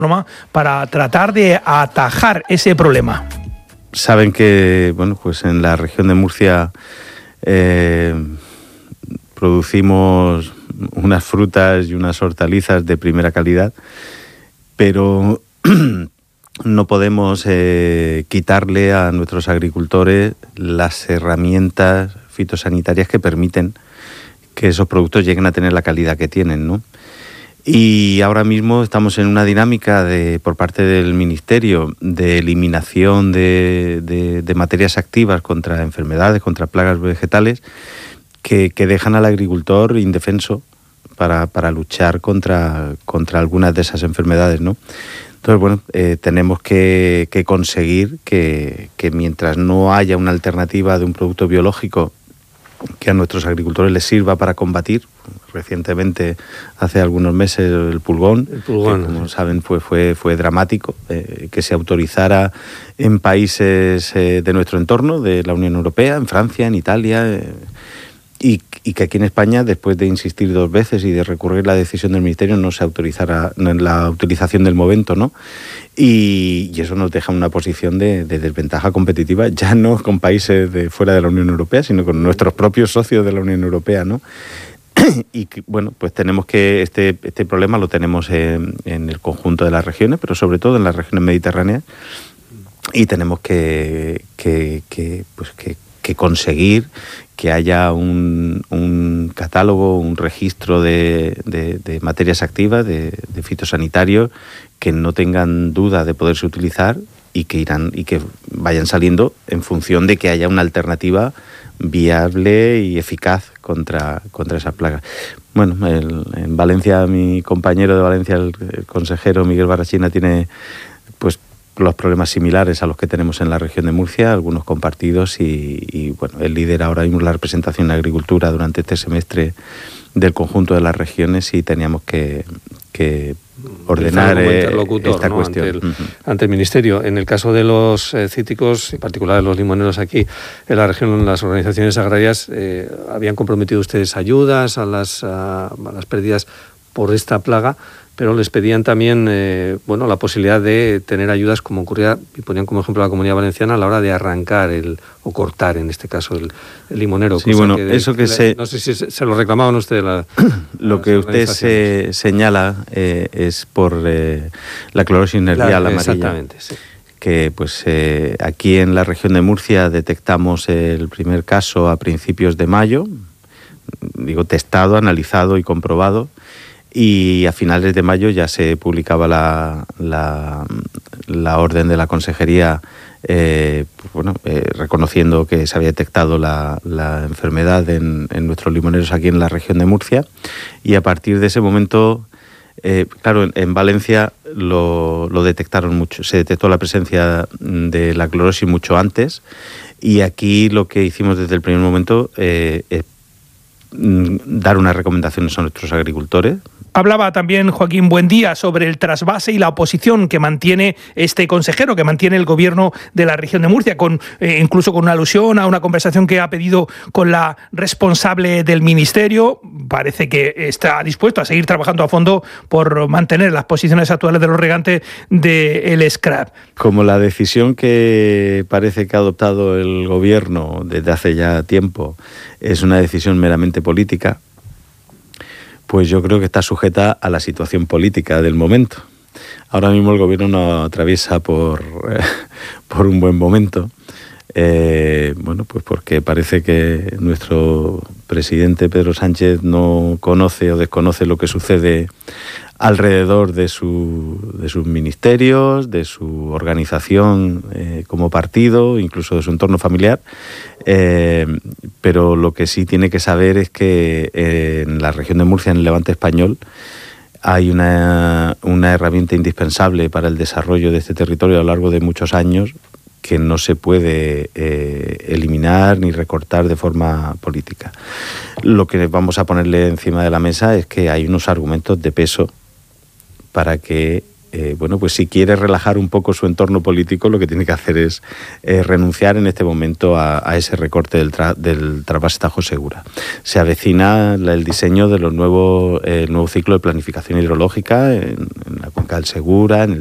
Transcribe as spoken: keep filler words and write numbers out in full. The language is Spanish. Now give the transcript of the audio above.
para tratar de atajar ese problema. Saben que, bueno, pues en la región de Murcia eh, producimos unas frutas y unas hortalizas de primera calidad, pero no podemos eh, quitarle a nuestros agricultores las herramientas fitosanitarias que permiten que esos productos lleguen a tener la calidad que tienen, ¿no? Y ahora mismo estamos en una dinámica de, por parte del Ministerio, de eliminación de, de, de materias activas contra enfermedades, contra plagas vegetales, que, que dejan al agricultor indefenso para, para luchar contra, contra algunas de esas enfermedades, ¿no? Entonces, bueno, eh, tenemos que, que conseguir que, que mientras no haya una alternativa de un producto biológico que a nuestros agricultores les sirva para combatir. Recientemente, hace algunos meses, el pulgón, el pulgón que, como saben, fue, fue, fue dramático, eh, que se autorizara en países eh, de nuestro entorno, de la Unión Europea, en Francia, en Italia, eh, y, y que aquí en España, después de insistir dos veces y de recurrir la decisión del Ministerio, no se autorizara la utilización del Movento, ¿no? Y, y eso nos deja una posición de, de desventaja competitiva, ya no con países de fuera de la Unión Europea, sino con nuestros propios socios de la Unión Europea, ¿no? Y bueno, pues tenemos que, este, este problema lo tenemos en, en el conjunto de las regiones, pero sobre todo en las regiones mediterráneas, y tenemos que, que, que, pues que, que conseguir que haya un, un catálogo, un registro de, de, de materias activas, de, de fitosanitarios, que no tengan duda de poderse utilizar y que irán y que vayan saliendo en función de que haya una alternativa viable y eficaz contra, contra esas plagas. Bueno, el, en Valencia, mi compañero de Valencia, el, el consejero Miguel Barrachina, tiene pues los problemas similares a los que tenemos en la región de Murcia, algunos compartidos, y, y bueno, él lidera ahora mismo la representación de agricultura durante este semestre del conjunto de las regiones, y teníamos que, que ordenar eh, esta ¿no? cuestión. Ante el, uh-huh. ante el Ministerio. En el caso de los eh, cítricos, en particular de los limoneros aquí, en la región, las organizaciones agrarias eh, habían comprometido ustedes ayudas a las, a, a las pérdidas por esta plaga, pero les pedían también eh, bueno, la posibilidad de tener ayudas, como ocurría, y ponían como ejemplo a la Comunidad Valenciana, a la hora de arrancar el o cortar, en este caso, el, el limonero. Sí, bueno, que de, eso que le, se... No sé si se, se lo reclamaban ustedes. La, lo que usted se señala eh, es por eh, la clorosis nervial amarilla. Exactamente, sí. Que pues eh, aquí en la región de Murcia detectamos el primer caso a principios de mayo, digo testado, analizado y comprobado, y a finales de mayo ya se publicaba la, la, la orden de la Consejería eh, pues bueno, eh, reconociendo que se había detectado la, la enfermedad en, en nuestros limoneros aquí en la región de Murcia, y a partir de ese momento, eh, claro, en, en Valencia lo, lo detectaron mucho, se detectó la presencia de la clorosis mucho antes, y aquí lo que hicimos desde el primer momento eh, es dar unas recomendaciones a nuestros agricultores. Hablaba también Joaquín Buendía sobre el trasvase y la oposición que mantiene este consejero, que mantiene el gobierno de la región de Murcia, con eh, incluso con una alusión a una conversación que ha pedido con la responsable del ministerio. Parece que está dispuesto a seguir trabajando a fondo por mantener las posiciones actuales de los regantes del scrap. Como la decisión que parece que ha adoptado el gobierno desde hace ya tiempo es una decisión meramente política, pues yo creo que está sujeta a la situación política del momento. Ahora mismo el gobierno no atraviesa por, eh, por un buen momento, eh, bueno, pues porque parece que nuestro presidente Pedro Sánchez no conoce o desconoce lo que sucede alrededor de, su, de sus ministerios, de su organización eh, como partido, incluso de su entorno familiar, eh, pero lo que sí tiene que saber es que eh, en la región de Murcia, en el Levante español, hay una, una herramienta indispensable para el desarrollo de este territorio a lo largo de muchos años, que no se puede eh, eliminar ni recortar de forma política. Lo que vamos a ponerle encima de la mesa es que hay unos argumentos de peso para que eh, bueno, pues si quiere relajar un poco su entorno político, lo que tiene que hacer es eh, renunciar en este momento a, a ese recorte del, tra del trasvase Tajo Segura. Se avecina la, el diseño de los nuevos, eh, el nuevo ciclo de planificación hidrológica en, en la cuenca del Segura, en el